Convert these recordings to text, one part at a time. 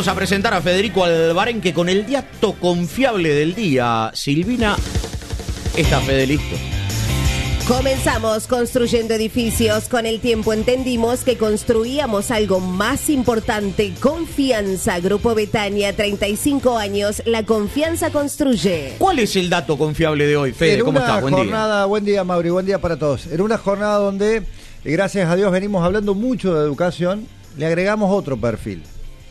Vamos a presentar a Federico Albarenque con el dato confiable del día. Silvina, está Fede listo. Comenzamos construyendo edificios. Con el tiempo entendimos que construíamos algo más importante. Confianza. Grupo Betania, 35 años. La confianza construye. ¿Cuál es el dato confiable de hoy, Fede? ¿Cómo estás? Buen día. Buen día, Mauri. Buen día para todos. En una jornada donde, gracias a Dios, venimos hablando mucho de educación, le agregamos otro perfil.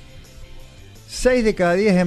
6 de cada 10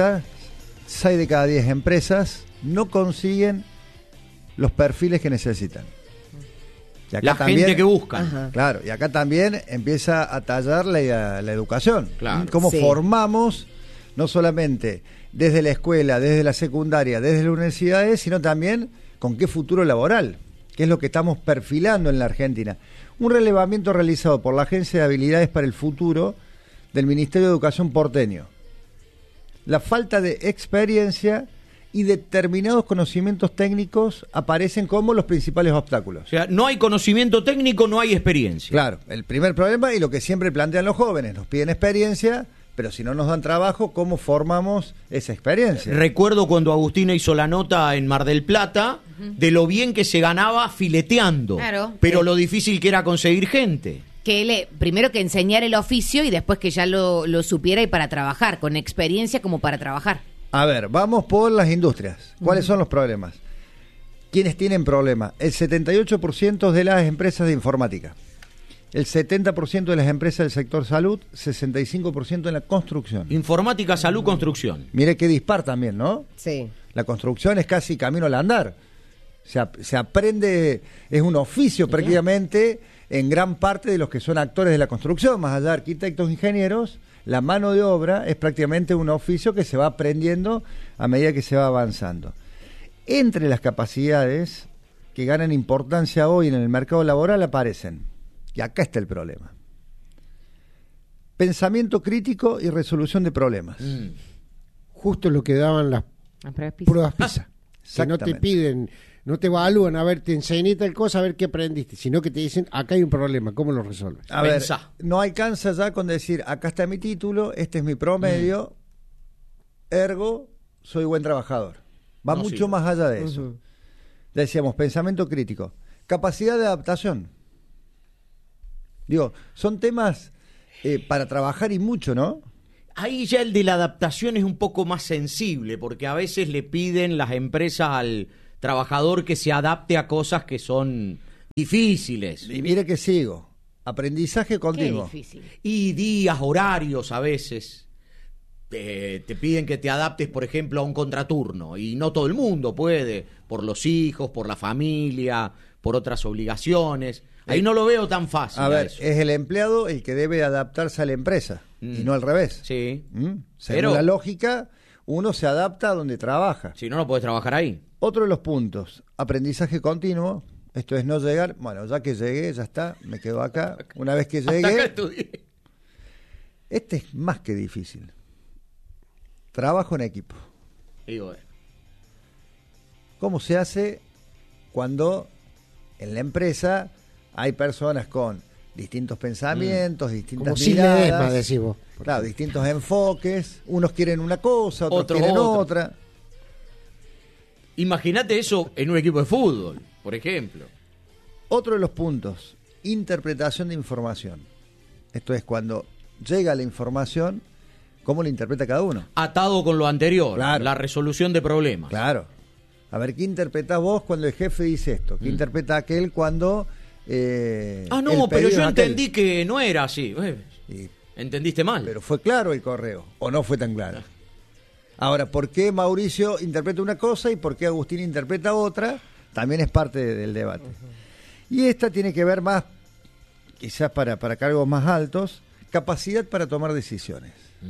empresas no consiguen los perfiles que necesitan. Y acá la también, gente que buscan. Ajá. Claro, y acá también empieza a tallar la educación. Claro. Cómo Sí. formamos, no solamente desde la escuela, desde la secundaria, desde las universidades, sino también con qué futuro laboral, que es lo que estamos perfilando en la Argentina. Un relevamiento realizado por la Agencia de Habilidades para el Futuro del Ministerio de Educación porteño. La falta de experiencia y determinados conocimientos técnicos aparecen como los principales obstáculos. O sea, no hay conocimiento técnico, no hay experiencia. Claro, el primer problema y lo que siempre plantean los jóvenes, nos piden experiencia, pero si no nos dan trabajo, ¿cómo formamos esa experiencia? Recuerdo cuando Agustina hizo la nota en Mar del Plata de lo bien que se ganaba fileteando, Claro. pero lo difícil que era conseguir gente. Que él, primero que enseñar el oficio y después que ya lo supiera y para trabajar, con experiencia como para trabajar. A ver, vamos por las industrias. ¿Cuáles son los problemas? ¿Quiénes tienen problemas? El 78% de las empresas de informática, el 70% de las empresas del sector salud, 65% en la construcción. Informática, salud, construcción. Mire qué dispar también, ¿no? Sí. La construcción es casi camino al andar. Se aprende, es un oficio prácticamente en gran parte de los que son actores de la construcción, más allá de arquitectos, ingenieros, la mano de obra es prácticamente un oficio que se va aprendiendo a medida que se va avanzando. Entre las capacidades que ganan importancia hoy en el mercado laboral aparecen, y acá está el problema: pensamiento crítico y resolución de problemas. Justo lo que daban las pruebas PISA. Que no te Exactamente. piden, no te evalúan, a ver, te enseñé tal cosa, a ver qué aprendiste, sino que te dicen, acá hay un problema, ¿cómo lo resuelves? A ver, Pensá. no alcanza ya con decir, acá está mi título, este es mi promedio, ergo, soy buen trabajador. Va No mucho sirve. más allá de eso. Decíamos, pensamiento crítico. Capacidad de adaptación. Digo, son temas para trabajar y mucho, ¿no? Ahí ya el de la adaptación es un poco más sensible, porque a veces le piden las empresas al trabajador que se adapte a cosas que son difíciles. Y mire que sigo. Aprendizaje Qué continuo. difícil. Y días, horarios a veces. Te piden que te adaptes, por ejemplo, a un contraturno. Y no todo el mundo puede, por los hijos, por la familia, por otras obligaciones. Ahí no lo veo tan fácil. A ver, eso. es el empleado el que debe adaptarse a la empresa y no al revés. Sí. Según Pero- la lógica, uno se adapta a donde trabaja. Si no, no puedes trabajar ahí. Otro de los puntos, aprendizaje continuo. Esto es no llegar, bueno, ya que llegué, ya está, me quedo acá. Una vez que Hasta acá llegué, estudié. este es más que difícil. Trabajo en equipo. Y bueno. ¿Cómo se hace cuando en la empresa hay personas con distintos pensamientos, distintas Como Sid miradas? Ledesma, decís vos. Claro, distintos enfoques. Unos quieren una cosa, otros Otros quieren otra. otra. Imagínate eso en un equipo de fútbol, por ejemplo. Otro de los puntos, interpretación de información. Esto es cuando llega la información, ¿cómo la interpreta cada uno? Atado con lo anterior, Claro. la resolución de problemas. Claro. A ver, ¿qué interpretás vos cuando el jefe dice esto? ¿Qué interpreta aquel cuando... Ah, el no, pero pedido yo es aquel? entendí que no era así. Y- Entendiste mal. pero fue claro el correo, o no fue tan claro. Ahora, ¿por qué Mauricio interpreta una cosa y por qué Agustín interpreta otra? También es parte del debate. Y esta tiene que ver más, quizás para cargos más altos, capacidad para tomar decisiones.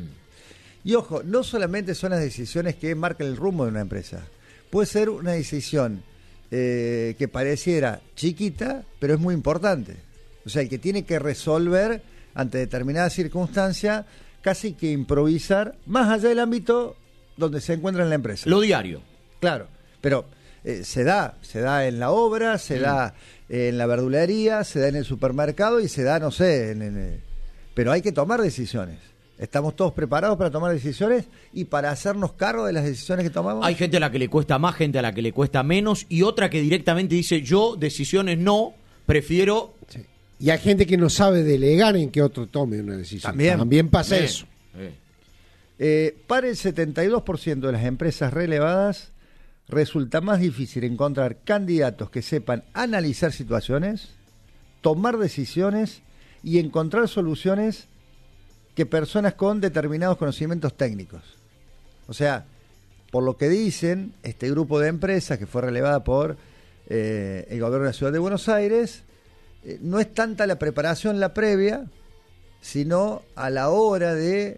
Y ojo, no solamente son las decisiones que marcan el rumbo de una empresa. Puede ser una decisión que pareciera chiquita, pero es muy importante. O sea, el que tiene que resolver ante determinada circunstancia, casi que improvisar, más allá del ámbito donde se encuentra en la empresa. Lo diario. Claro, pero se da en la obra, se da en la verdulería, se da en el supermercado y se da, no sé, pero hay que tomar decisiones. ¿Estamos todos preparados para tomar decisiones y para hacernos cargo de las decisiones que tomamos? Hay gente a la que le cuesta más, gente a la que le cuesta menos, y otra que directamente dice, yo decisiones no, prefiero... Sí. Y hay gente que no sabe delegar en que otro tome una decisión. También pasa eso. Para el 72% de las empresas relevadas, resulta más difícil encontrar candidatos que sepan analizar situaciones, tomar decisiones y encontrar soluciones que personas con determinados conocimientos técnicos. O sea, por lo que dicen, este grupo de empresas que fue relevada por el gobierno de la Ciudad de Buenos Aires, no es tanta la preparación la previa, sino a la hora de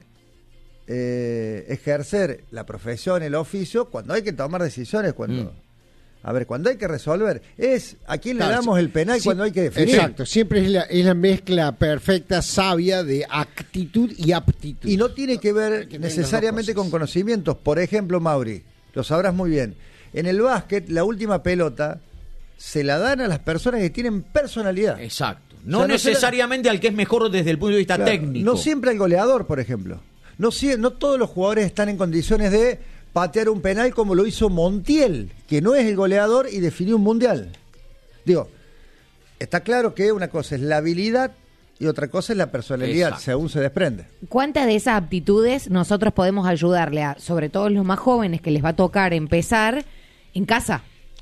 ejercer la profesión, el oficio, cuando hay que tomar decisiones, cuando hay que resolver. Es a quién le damos el penal cuando hay que definir. Exacto, siempre es la mezcla perfecta, sabia de actitud y aptitud. Y no tiene que ver necesariamente con conocimientos. Por ejemplo, Mauri, lo sabrás muy bien, en el básquet la última pelota se la dan a las personas que tienen personalidad. Exacto. No necesariamente al que es mejor desde el punto de vista técnico. No siempre al goleador, por ejemplo. No todos los jugadores están en condiciones de patear un penal como lo hizo Montiel, que no es el goleador y definió un mundial. Digo, está claro que una cosa es la habilidad y otra cosa es la personalidad, exacto, según se desprende. ¿Cuántas de esas aptitudes nosotros podemos ayudarle a, sobre todo los más jóvenes que les va a tocar empezar en casa?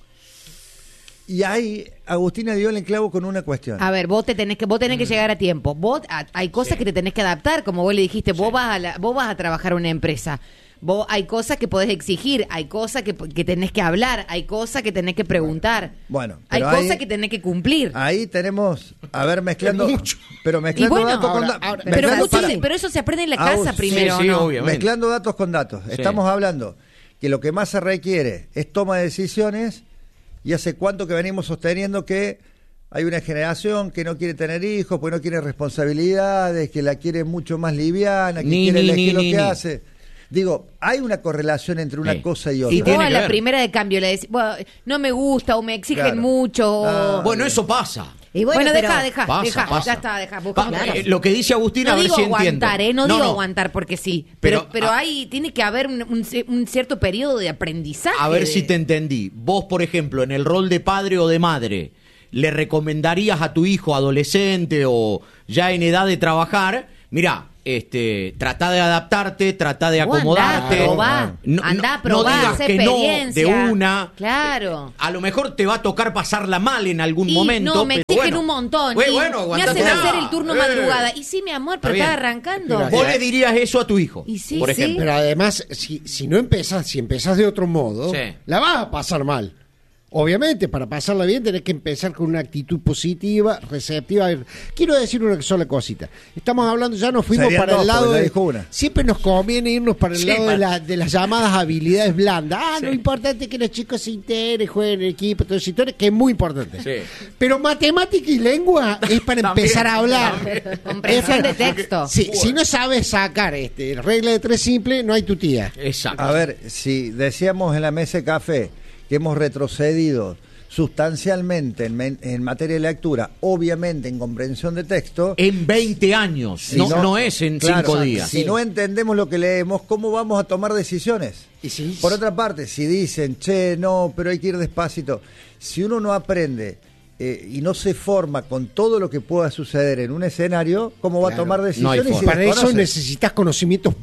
Y ahí Agustina dio el enclavo con una cuestión. A ver, vos tenés que llegar a tiempo. Hay cosas que te tenés que adaptar, como vos le dijiste, vos vas a trabajar en una empresa. Hay cosas que podés exigir, hay cosas que tenés que hablar, hay cosas que tenés que preguntar. Bueno, hay cosas que tenés que cumplir. Ahí tenemos, mezclando mucho. Pero mezclando datos con datos. Pero eso se aprende en la casa primero, sí, ¿no? Obviamente. Mezclando datos con datos. Sí. Estamos hablando que lo que más se requiere es toma de decisiones. Y hace cuánto que venimos sosteniendo que hay una generación que no quiere tener hijos, porque no quiere responsabilidades, que la quiere mucho más liviana, que quiere elegir lo que hace. Digo, hay una correlación entre una cosa y otra. Y vos a la primera de cambio le decís, bueno, no me gusta o me exigen mucho. Bueno, eso pasa. Y bueno, deja, pasa. Ya está, deja. Lo que dice Agustina, no a ver digo si aguantar, entiendo. No digo aguantar porque sí, pero ahí tiene que haber un cierto periodo de aprendizaje. A ver si te entendí. Vos, por ejemplo, en el rol de padre o de madre, ¿le recomendarías a tu hijo adolescente o ya en edad de trabajar, mirá, trata de adaptarte, trata de acomodarte, andá a probar, digas que experiencia. No de una, claro. A lo mejor te va a tocar pasarla mal en algún momento. No, me exigen un montón. Me hacen hacer el turno madrugada. Y sí, mi amor, pero estás arrancando. Vos le dirías eso a tu hijo, sí, por ejemplo. Pero además, si empezás de otro modo, la vas a pasar mal. Obviamente, para pasarla bien tenés que empezar con una actitud positiva, receptiva. Quiero decir una sola cosita. Estamos hablando, ya nos fuimos para el lado de... Siempre nos conviene irnos para el lado de las llamadas habilidades blandas. Lo importante es que los chicos se integren, jueguen en equipo, todo eso, que es muy importante. Sí. Pero matemática y lengua es para empezar a hablar. Comprensión de texto. Sí, si no sabes sacar regla de tres simple, no hay tu tía. Exacto. A ver, si decíamos en la mesa de café que hemos retrocedido sustancialmente en materia de lectura, obviamente en comprensión de texto. En 20 años, no es en 5 días. Si no entendemos lo que leemos, ¿cómo vamos a tomar decisiones? Por otra parte, si dicen, pero hay que ir despacito. Si uno no aprende y no se forma con todo lo que pueda suceder en un escenario, ¿cómo va a tomar decisiones? No para eso necesitas conocimientos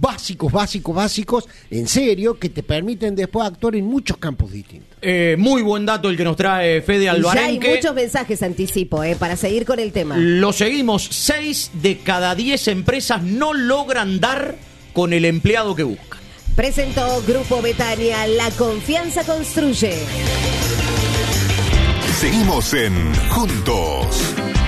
básicos, en serio, que te permiten después actuar en muchos campos distintos. Muy buen dato el que nos trae Fede Alvarenque. Ya hay muchos mensajes, anticipo, para seguir con el tema. Lo seguimos. 6 de cada 10 empresas no logran dar con el empleado que buscan. Presentó Grupo Betania, la confianza construye. Seguimos en Juntos.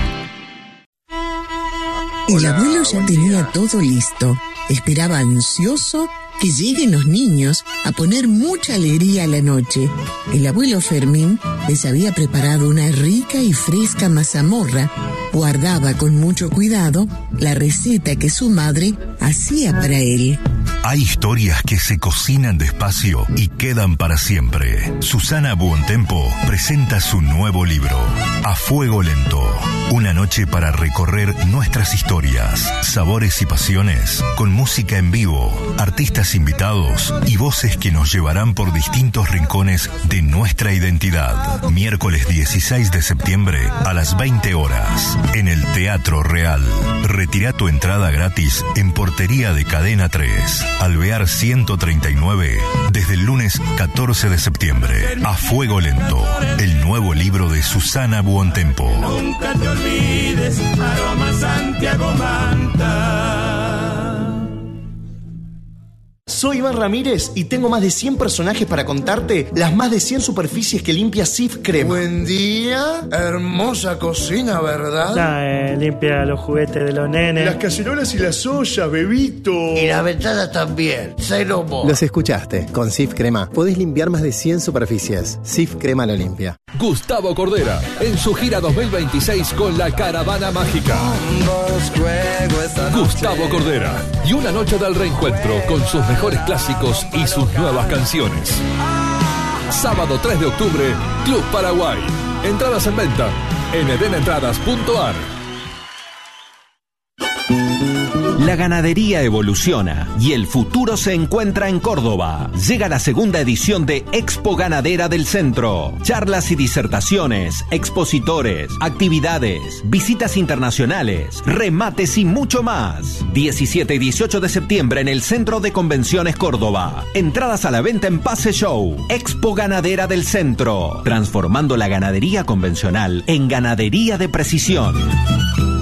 El abuelo ya tenía todo listo. Esperaba ansioso que lleguen los niños a poner mucha alegría a la noche. El abuelo Fermín les había preparado una rica y fresca mazamorra. Guardaba con mucho cuidado la receta que su madre hacía para él. Hay historias que se cocinan despacio y quedan para siempre. Susana Buontempo presenta su nuevo libro. A Fuego Lento. Una noche para recorrer nuestras historias, sabores y pasiones, con música en vivo, artistas invitados y voces que nos llevarán por distintos rincones de nuestra identidad. Miércoles 16 de septiembre a las 20 horas, en el Teatro Real. Retira tu entrada gratis en portería de Cadena 3, Alvear 139, desde el lunes 14 de septiembre. A Fuego Lento, el nuevo libro de Susana Buontempo. Nunca te olvides, Aroma Santiago Manta. Soy Iván Ramírez y tengo más de 100 personajes para contarte las más de 100 superficies que limpia Cif Crema. Buen día, hermosa cocina, ¿verdad? Limpia los juguetes de los nenes. Las cacerolas y las ollas, bebito. Y las ventanas también, Celomo. Los escuchaste, con Cif Crema podés limpiar más de 100 superficies. Cif Crema lo limpia. Gustavo Cordera, en su gira 2026 con la Caravana Mágica. Gustavo Cordera, y una noche del reencuentro con sus mejores clásicos y sus nuevas canciones. Sábado 3 de octubre, Club Paraguay. Entradas en venta en edenetradas.ar. La ganadería evoluciona y el futuro se encuentra en Córdoba. Llega la segunda edición de Expo Ganadera del Centro. Charlas y disertaciones, expositores, actividades, visitas internacionales, remates y mucho más. 17 y 18 de septiembre en el Centro de Convenciones Córdoba. Entradas a la venta en Pase Show. Expo Ganadera del Centro. Transformando la ganadería convencional en ganadería de precisión.